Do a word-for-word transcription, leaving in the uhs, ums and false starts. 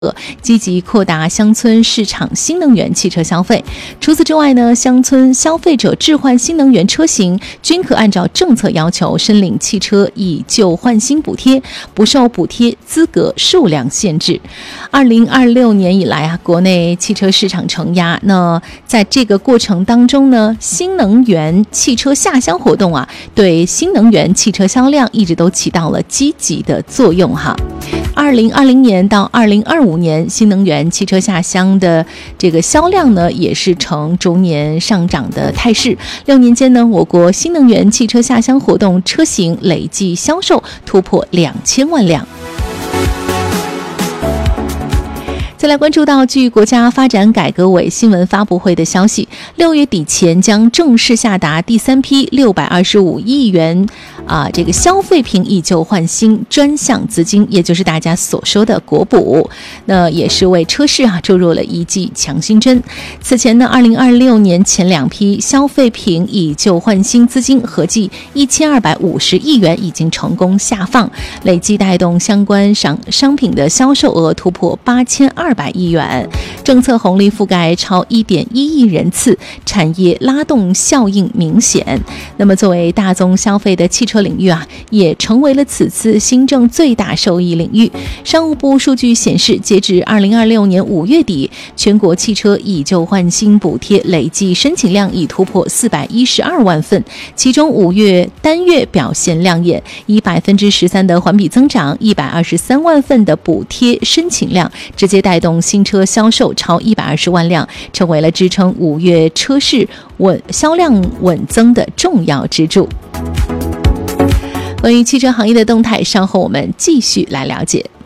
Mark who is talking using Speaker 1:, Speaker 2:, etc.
Speaker 1: 积极扩大乡村市场新能源汽车消费。除此之外呢，乡村消费者置换新能源车型均可按照政策要求申领汽车以旧换新补贴，不受补贴资格数量限制。二零二六年以来啊，国内汽车市场承压，那在这个过程当中呢，新能源汽车下乡活动啊，对新能源汽车销量一直都起到了积极的作用哈。二零二零年到二零二五年，新能源汽车下乡的这个销量呢，也是呈逐年上涨的态势。六年间呢，我国新能源汽车下乡活动车型累计销售突破两千万辆。再来关注到，据国家发展改革委新闻发布会的消息，六月底前将正式下达第三批六百二十五亿元啊，这个消费品以旧换新专项资金，也就是大家所说的国补，那也是为车市啊注入了一剂强心针。此前呢，二零二六年前两批消费品以旧换新资金合计一千二百五十亿元已经成功下放，累计带动相关商商品的销售额突破八千二百亿元，政策红利覆盖超一点一亿人次，产业拉动效应明显。那么作为大宗消费的汽车领域啊，也成为了此次新政最大受益领域。商务部数据显示，截至二零二六年五月底，全国汽车以旧换新补贴累计申请量已突破四百一十二万份，其中五月单月表现亮眼，以百分之十三的环比增长，一百二十三万份的补贴申请量，直接带动新车销售超一百二十万辆，成为了支撑五月车市稳销量稳增的重要支柱。关于汽车行业的动态，稍后我们继续来了解。